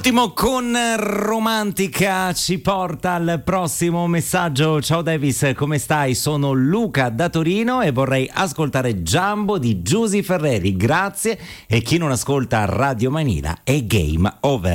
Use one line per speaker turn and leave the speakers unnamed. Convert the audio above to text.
L'ultimo con Romantica ci porta al prossimo messaggio. Ciao Davis, come stai? Sono Luca da Torino e vorrei ascoltare Jumbo di Giusy Ferreri. Grazie. E chi non ascolta Radio Manila è Game Over.